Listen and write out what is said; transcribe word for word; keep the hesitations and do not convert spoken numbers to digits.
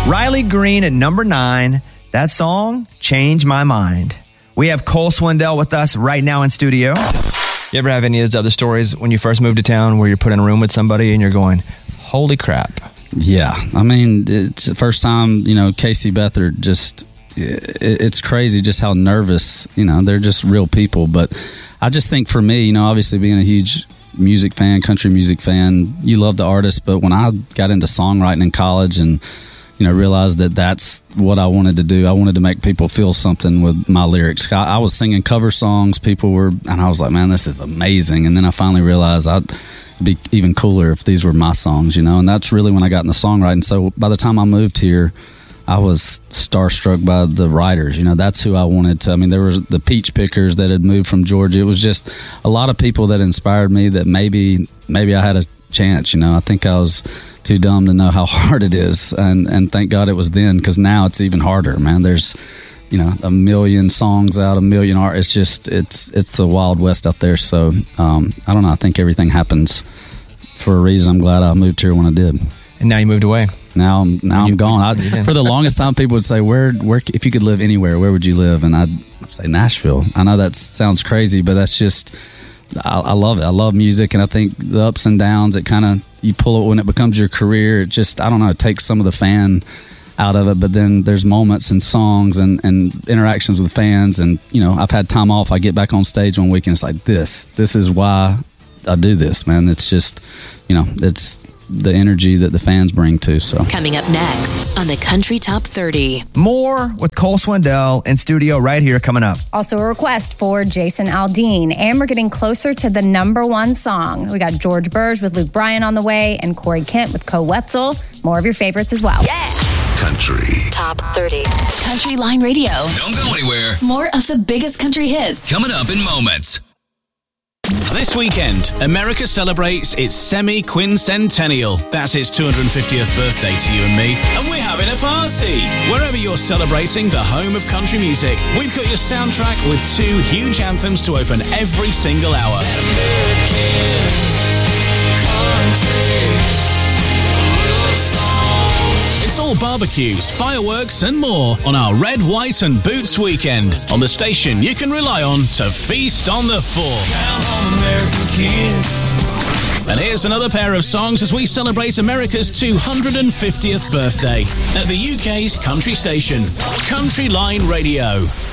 Riley Green at number nine. That song, Change My Mind. We have Cole Swindell with us right now in studio. You ever have any of those other stories when you first moved to town where you're put in a room with somebody and you're going, holy crap? Yeah. I mean, it's the first time, you know, Casey Beathard just, it's crazy just how nervous, you know, they're just real people. But I just think for me, you know, obviously being a huge music fan, country music fan, you love the artist. But when I got into songwriting in college and, you know, realized that that's what I wanted to do. I wanted to make people feel something with my lyrics. I, I was singing cover songs. People were, and I was like, man, this is amazing. And then I finally realized I'd be even cooler if these were my songs, you know. And that's really when I got into songwriting. So by the time I moved here, I was starstruck by the writers. You know, that's who I wanted to. I mean, there was the Peach Pickers that had moved from Georgia. It was just a lot of people that inspired me that maybe maybe I had a chance. You know, I think I was too dumb to know how hard it is, and and thank God it was then, because now it's even harder, man. There's, you know, a million songs out, a million art. It's just it's it's the Wild West out there. So um, I don't know. I think everything happens for a reason. I'm glad I moved here when I did. And now you moved away. Now I'm now I'm gone. I, for the longest time, people would say, "Where where if you could live anywhere, where would you live?" And I'd say Nashville. I know that sounds crazy, but that's just. I, I love it. I love music, and I think the ups and downs, it kind of, you pull it when it becomes your career. It just, I don't know, it takes some of the fan out of it, but then there's moments and songs and, and interactions with fans, and, you know, I've had time off. I get back on stage one week, and it's like, this, this is why I do this, man. It's just, you know, it's the energy that the fans bring too. So coming up next on the Country Top thirty. More with Cole Swindell in studio right here coming up. Also a request for Jason Aldean. And we're getting closer to the number one song. We got George Burge with Luke Bryan on the way and Corey Kent with Co Wetzel. More of your favorites as well. Yeah. Country Top thirty. Country Line Radio. Don't go anywhere. More of the biggest country hits. Coming up in moments. This weekend, America celebrates its semi-quincentennial. That's its two hundred fiftieth birthday to you and me. And we're having a party. Wherever you're celebrating the home of country music, we've got your soundtrack with two huge anthems to open every single hour. American country. It's all barbecues, fireworks and more on our Red, White and Boots weekend on the station you can rely on to feast on the fourth. Count on American kids. And here's another pair of songs as we celebrate America's two hundred fiftieth birthday at the U K's country station, Country Line Radio.